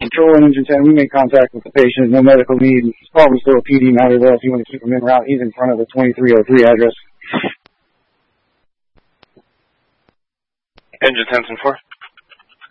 Control and Engine 10, we made contact with the patient, no medical need. He's probably still a PD matter though if you want to keep him in route. He's in front of the 2303 address. Engine 10 4.